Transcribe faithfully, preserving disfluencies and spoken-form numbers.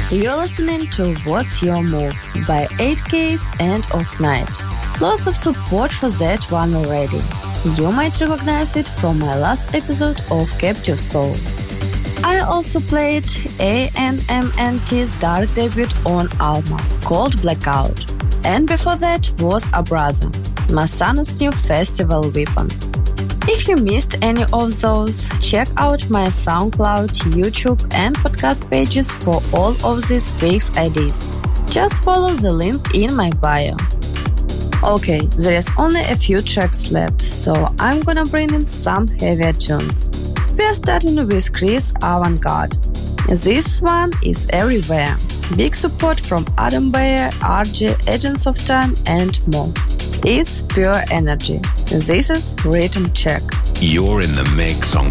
You're listening to What's Your Move by eight Ks and Off Night. Lots of support for that one already. You might recognize it from my last episode of Captive Soul. I also played A N M N T's dark debut on Alma, called Blackout. And before that was Abraza, Masana's new festival weapon. If you missed any of those, check out my SoundCloud, YouTube and podcast pages for all of these fix I Ds. Just follow the link in my bio. Okay, there is only a few tracks left, so I'm gonna bring in some heavier tunes. We are starting with Chris Avantgarde. This one is Everywhere. Big support from Adam Beyer, R J, Agents of Time and more. It's pure energy. This is Rhythm Check. You're in the mix on